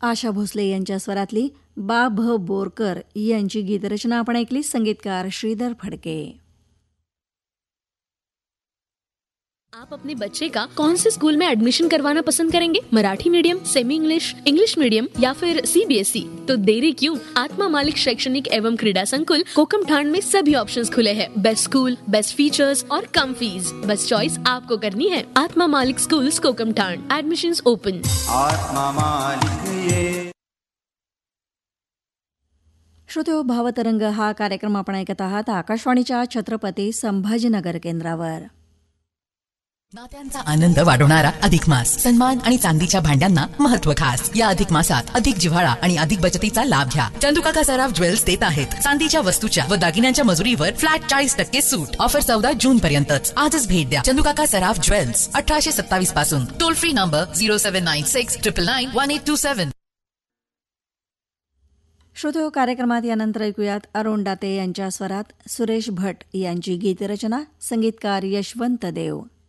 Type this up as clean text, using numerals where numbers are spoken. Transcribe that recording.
आशा भोसले यांच्या स्वरातली बा भ बोरकर यांची गीतरचना आपण ऐकली. संगीतकार श्रीधर फडके. आप अपने बच्चे का कौन से स्कूल में एडमिशन करवाना पसंद करेंगे? Marathi medium, semi English, English medium या फिर सीबीएसई? तो देरी क्यों? आत्मा मालिक शैक्षणिक एवं क्रीड़ा संकुल कोकमठाण में सभी ऑप्शंस खुले हैं. बेस्ट स्कूल, बेस्ट फीचर्स और कम फीस. बस चॉइस आपको करनी है. आत्मा मालिक स्कूल्स कोकमठाण. Admissions open. आत्मा मालिक. श्रोतेहो, भावतरंग हा कार्यक्रम आपण ऐकत आहात आकाशवाणीच्या छत्रपती संभाजीनगर केंद्रावर. नात्यांचा आनंद वाढवणारा अधिक मास. सन्मान आणि चांदीच्या भांड्यांना महत्व खास. या अधिक मासात अधिक जिव्हाळा आणि अधिक बचतीचा लाभ घ्या. चंदूकाका सराफ ज्वेल्स देत आहेत चांदीच्या वस्तूच्या व दागिन्यांच्या मजुरीवर फ्लॅट 40% सूट. ऑफर 14 जून पर्यंतच. आजच भेट द्या चंदूकाका सराफ ज्वेल्स, 1827 पासून. Toll free number 0796 999 1827. श्रोतेहो, कार्यक्रमात यानंतर ऐकूयात अरुण दाते यांच्या स्वरात सुरेश भट यांची गीतरचना. संगीतकार यशवंत देव.